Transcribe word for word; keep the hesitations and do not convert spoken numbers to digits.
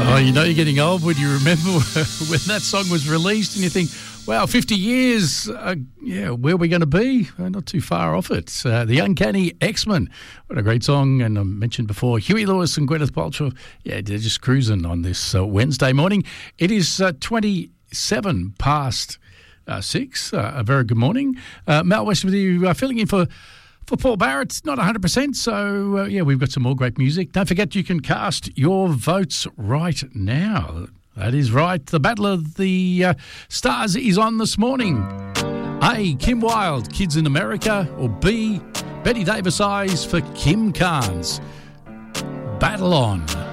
Oh, you know you're getting old when you remember when that song was released and you think, wow, fifty years, uh, yeah, where are we going to be? Uh, not too far off it. Uh, the Uncanny X-Men. What a great song. And I mentioned before, Huey Lewis and Gwyneth Paltrow, yeah, they're just cruising on this uh, Wednesday morning. It is uh, twenty-seven past uh, six. Uh, a very good morning. Uh, Mal West with you, uh, filling in for... For Paul Barrett, not one hundred percent, so uh, yeah, we've got some more great music. Don't forget you can cast your votes right now. That is right. The Battle of the uh, Stars is on this morning. A, Kim Wilde, Kids in America, or B, Betty Davis Eyes for Kim Carnes. Battle on.